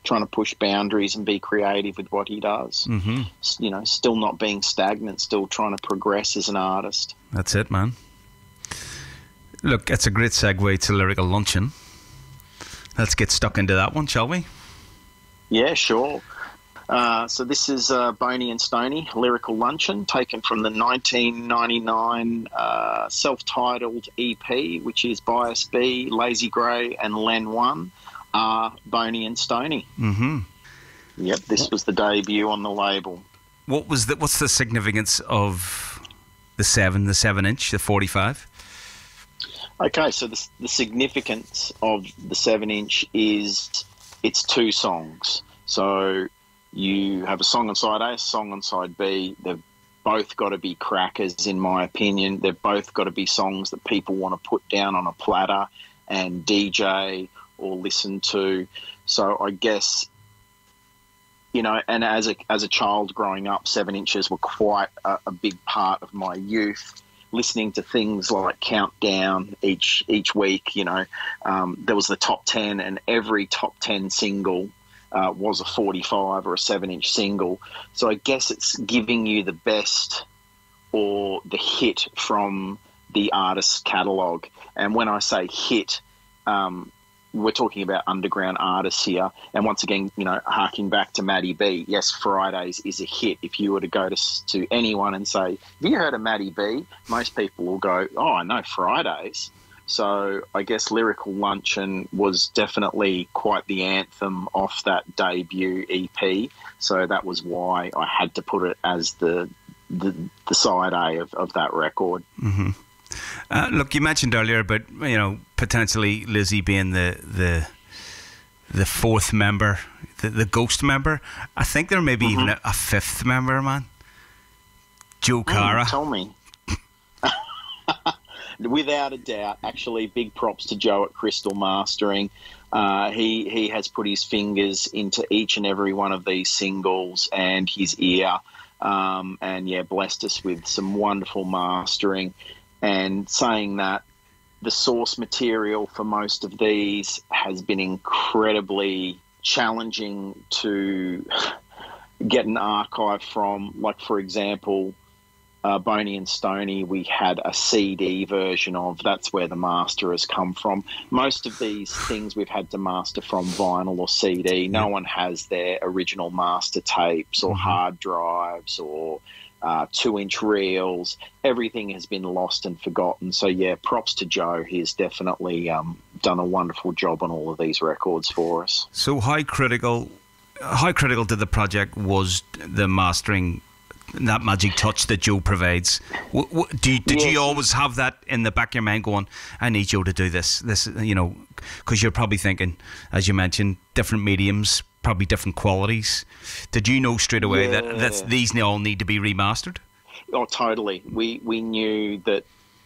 trying to push boundaries and be creative with what he does. Mm-hmm. Still not being stagnant, still trying to progress as an artist. That's it, man. Look, it's a great segue to Lyrical Luncheon. Let's get stuck into that one, shall we? Yeah, sure. So this is Boney and Stoney, Lyrical Luncheon, taken from the 1999 self-titled EP, which is Bias B, Lazy Grey and Len 1, Boney and Stoney. Mm-hmm. Yep, this was the debut on the label. What's the significance of the 7-inch, the 45? Okay, so the significance of the 7-inch is it's 2 songs. So you have a song on side A, a song on side B. They've both got to be crackers, in my opinion. They've both got to be songs that people want to put down on a platter and DJ or listen to. So I guess, and as a child growing up, 7 inches were quite a big part of my youth. Listening to things like Countdown each week, there was the top 10, and every top 10 single was a 45 or a 7-inch single. So I guess it's giving you the best or the hit from the artist's catalogue. And when I say hit, we're talking about underground artists here. And once again, harking back to Maddie B, yes, Fridays is a hit. If you were to go to anyone and say, have you heard of Maddie B? Most people will go, oh, I know Fridays. So I guess Lyrical Luncheon was definitely quite the anthem off that debut EP. So that was why I had to put it as the side A of that record. Mm-hmm. Look, you mentioned earlier about potentially Lizzie being the fourth member, the ghost member. I think there may be even a fifth member, man. Joe Cara. Tell me. Without a doubt, actually, big props to Joe at Crystal Mastering. He has put his fingers into each and every one of these singles and his ear, and blessed us with some wonderful mastering. And saying that, the source material for most of these has been incredibly challenging to get an archive from. Like, for example, Boney and Stoney, we had a CD version of. That's where the master has come from. Most of these things we've had to master from vinyl or CD. No one has their original master tapes or hard drives or 2-inch reels. Everything has been lost and forgotten. So yeah, props to Joe. He's definitely done a wonderful job on all of these records for us. So how critical to the project was the mastering, that magic touch that Joe provides? Did you always have that in the back of your mind going, I need Joe to do this, because you're probably thinking, as you mentioned, different mediums, probably different qualities. Did you know straight away that these all need to be remastered? Oh, totally. We knew that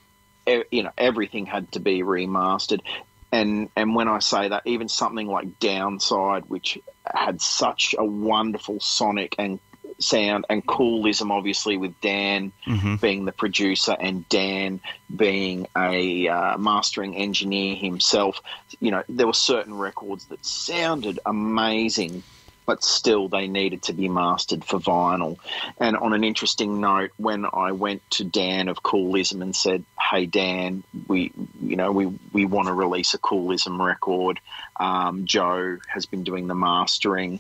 everything had to be remastered. And when I say that, even something like Downside, which had such a wonderful sonic and sound, and Coolism, obviously, with Dan being the producer and Dan being a mastering engineer himself, there were certain records that sounded amazing, but still they needed to be mastered for vinyl. And on an interesting note, when I went to Dan of Coolism and said, hey Dan, we want to release a Coolism record, Joe has been doing the mastering,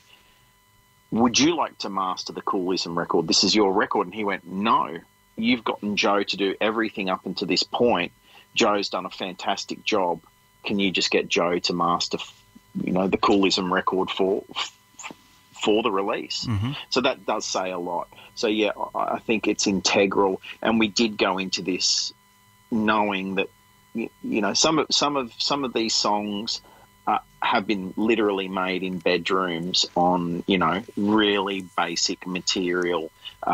would you like to master the Coolism record? This is your record. And he went, no, you've gotten Joe to do everything up until this point. Joe's done a fantastic job. Can you just get Joe to master, the Coolism record for the release? So that does say a lot. So yeah, I think it's integral. And we did go into this knowing that, some of these songs have been literally made in bedrooms on, really basic material,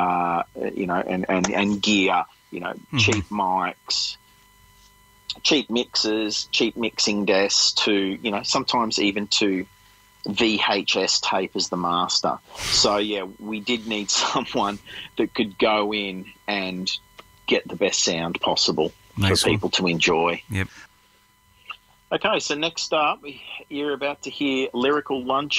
and gear, cheap mics, cheap mixers, cheap mixing desks to, sometimes even to VHS tape as the master. So, yeah, we did need someone that could go in and get the best sound possible for people to enjoy. Yep. Okay, so next up, you're about to hear Lyrical Luncheon.